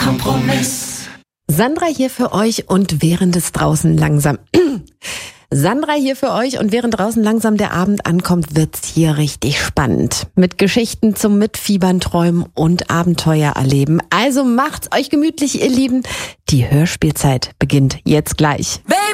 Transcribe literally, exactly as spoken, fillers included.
Kompromiss. Sandra hier für euch und während es draußen langsam... Sandra hier für euch und während draußen langsam der Abend ankommt, wird's hier richtig spannend. Mit Geschichten zum Mitfiebern, Träumen und Abenteuer erleben. Also macht's euch gemütlich, ihr Lieben. Die Hörspielzeit beginnt jetzt gleich.